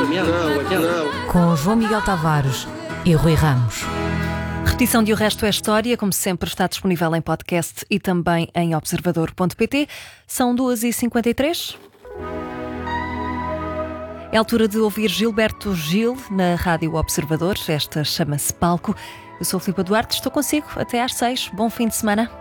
Com João Miguel Tavares e Rui Ramos. Repetição de O Resto é História, como sempre, está disponível em podcast e também em observador.pt. São 2h53. É altura de ouvir Gilberto Gil na Rádio Observador. Esta chama-se Palco. Eu sou a Filipa Duarte, estou consigo até às 6. Bom fim de semana.